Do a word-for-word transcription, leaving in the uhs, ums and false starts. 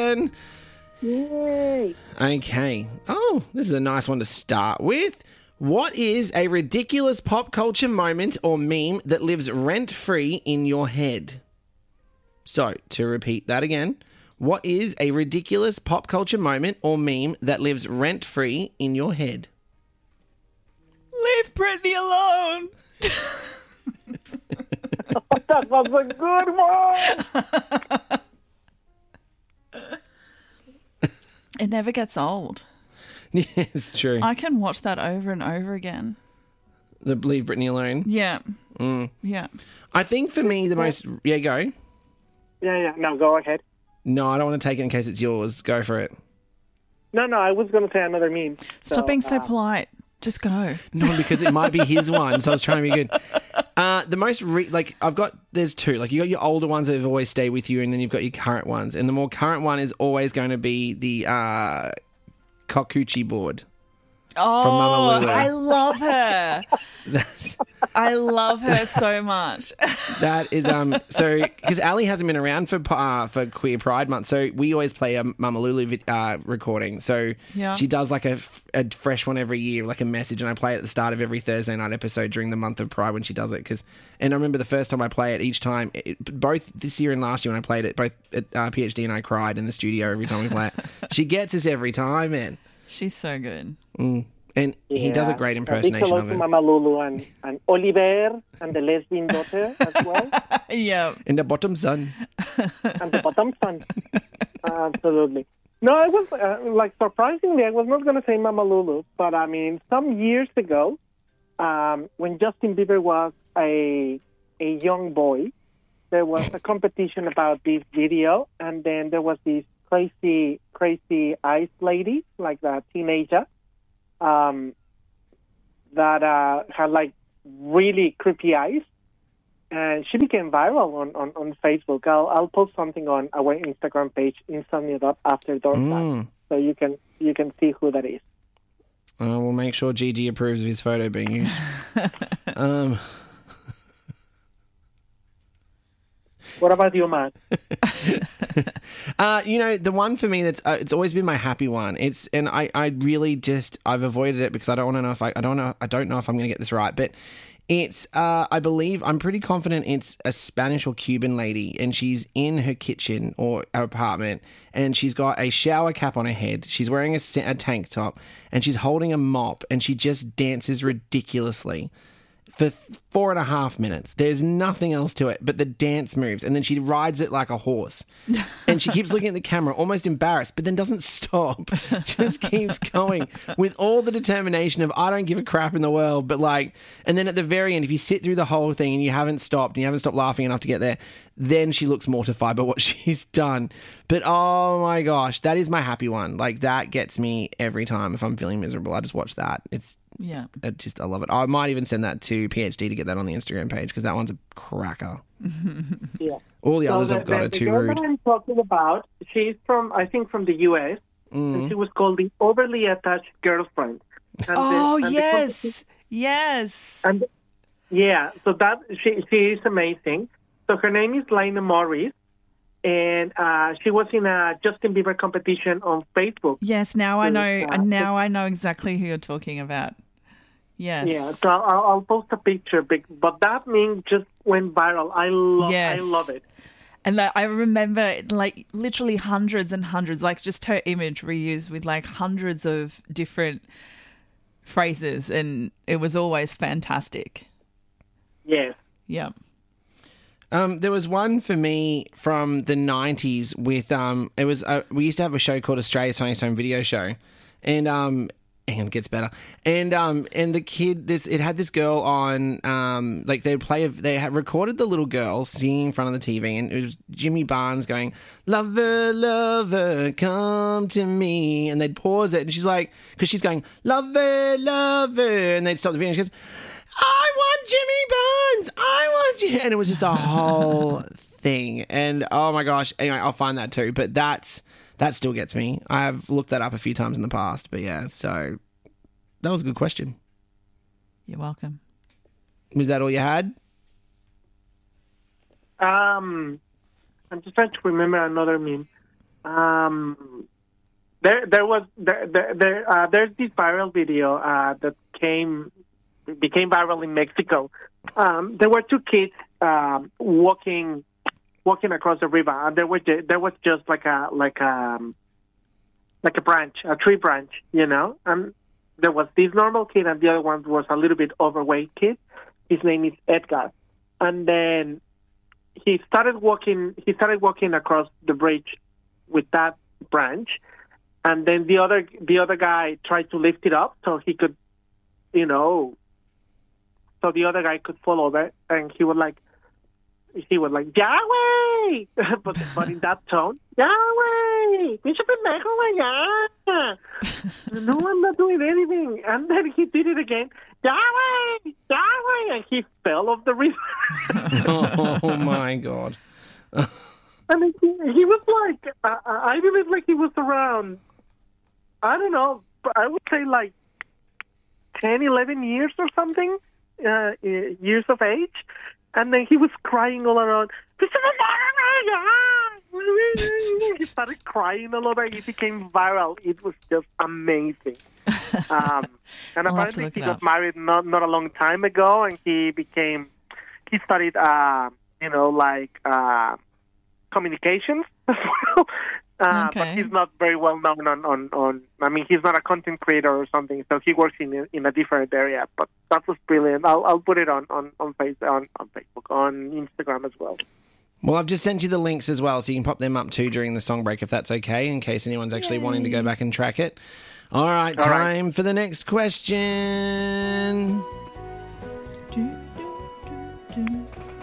again. Yay. Okay. Oh, this is a nice one to start with. What is a ridiculous pop culture moment or meme that lives rent-free in your head? So, to repeat that again, what is a ridiculous pop culture moment or meme that lives rent-free in your head? Leave Britney alone. That was a good one. It never gets old. Yes, true. I can watch that over and over again. The Leave Britney Alone. Yeah. Mm. Yeah. I think for me, the most... Yeah, go. Yeah, yeah. No, go ahead. No, I don't want to take it in case it's yours. Go for it. No, no, I was going to say another meme. Stop so, being so uh, polite. Just go. No, because it might be his one, so I was trying to be good. Uh, the most, re- like, I've got, there's two. Like, you got your older ones that have always stayed with you, and then you've got your current ones. And the more current one is always going to be the uh, Kokuchi board. Oh, From Mama Lulu. I love her. That's, I love her so much. that is, um, so, because Ali hasn't been around for uh, for Queer Pride Month, so we always play a Mama Lulu vi- uh, recording. So Yeah. she does like a, a fresh one every year, like a message, and I play it at the start of every Thursday night episode during the month of Pride when she does it. Cause, and I remember the first time I play it, each time, it, both this year and last year when I played it, both at uh, PhD and I cried in the studio every time we play it. She gets us every time, man. She's so good. Mm. And he does a great A big impersonation hello of to it. Mama Lulu and, and Oliver and the lesbian daughter as well. Yeah. In the bottom sun. And the bottom son. Absolutely. No, I was, uh, like, surprisingly, I was not going to say Mama Lulu, but, I mean, some years ago, um, when Justin Bieber was a a young boy, there was a competition about this video, and then there was this crazy, crazy ice lady, like a teenager, um, that uh, had, like, really creepy eyes. And she became viral on, on, on Facebook. I'll I'll post something on our Instagram page, Insomnia After Dark, Mm. so you can you can see who that is. Uh, we'll make sure Gigi approves of his photo being used. um, What about you, Matt? uh, you know, the one for me that's uh, it's always been my happy one. It's and I, I really just I've avoided it because I don't want to know if I, I don't know I don't know if I'm going to get this right, but it's uh, I believe I'm pretty confident it's a Spanish or Cuban lady, and she's in her kitchen or her apartment, and she's got a shower cap on her head. She's wearing a, a tank top, and she's holding a mop, and she just dances ridiculously for four and a half minutes. There's nothing else to it but the dance moves, and then she rides it like a horse. And she keeps looking at the camera, almost embarrassed, but then doesn't stop. Just keeps going with all the determination of, I don't give a crap in the world, but like, and then at the very end, if you sit through the whole thing and you haven't stopped, and you haven't stopped laughing enough to get there, then she looks mortified by what she's done. But oh my gosh, that is my happy one. Like, that gets me every time. If I'm feeling miserable, I just watch that. It's Yeah. I just I love it. I might even send that to PhD to get that on the Instagram page because that one's a cracker. Yeah. All the So others the, I've got the, are the too girl rude. that I'm talking about, she's from, I think, from the U S, and she was called the Overly Attached Girlfriend. And the- Oh, and the yes. competi- Yes. And yeah, so that she she is amazing. So her name is Lina Morris, and uh, she was in a Justin Bieber competition on Facebook. Yes, now I So, know. uh, Now I know exactly who you're talking about. Yes. Yeah, so I'll, I'll post a picture, bec- but that meme just went viral. I love, Yes. I love it. And like, I remember, like, literally hundreds and hundreds, like, just her image reused with, like, hundreds of different phrases, and it was always fantastic. Yes. Yeah. Um, there was one for me from the nineties with um, it was uh, we used to have a show called Australia's Funniest Home Video Show, and um, and it gets better, and um, and the kid this it had this girl on um, like they play a, they had recorded the little girl singing in front of the T V, and it was Jimmy Barnes going lover lover come to me, and they'd pause it, and she's like because she's going lover lover, and they'd stop the video, and she goes, I want Jimmy Barnes. I want you. And it was just a whole thing. And oh my gosh. Anyway, I'll find that too. But that's that still gets me. I've looked that up a few times in the past. But yeah, so that was a good question. You're welcome. Was that all you had? Um, I'm just trying to remember another meme. Um, there, there was there, there, there uh, there's this viral video uh, that came became viral in Mexico. Um, there were two kids um, walking walking across the river, and there was there was just like a like a like a branch, a tree branch, you know. And there was this normal kid, and the other one was a little bit overweight kid. His name is Edgar, and then he started walking. He started walking across the bridge with that branch, and then the other the other guy tried to lift it up so he could, you know, so the other guy could fall over, and he would like, he would like Yahweh, but but in that tone, Yahweh, pinche pendejo, güey, ya. No, I'm not doing anything, and then he did it again, Yahweh, Yahweh, and he fell off the river. Oh my God. I mean, he, he was like, uh, I believe like he was around, I don't know, I would say like ten, eleven years or something, uh, years of age. And then he was crying all around. He started crying all over. It became viral. It was just amazing. Um, and apparently he got up. married not, not a long time ago, and he became, he studied, uh, you know, like, uh, communications as well. Uh, okay. But he's not very well known on, on, on, I mean, he's not a content creator or something, so he works in in a different area. But that was brilliant. I'll I'll put it on, on, on, face, on, on Facebook, on Instagram as well. Well, I've just sent you the links as well, so you can pop them up too during the song break if that's okay, in case anyone's actually Yay. wanting to go back and track it. All right, All time right. for the next question.